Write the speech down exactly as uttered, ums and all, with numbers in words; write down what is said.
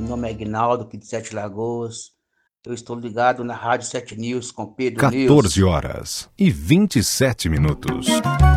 nome é Aguinaldo, aqui de Sete Lagoas. Eu estou ligado na Rádio Sete News com Pedro quatorze News. horas e vinte e sete minutos.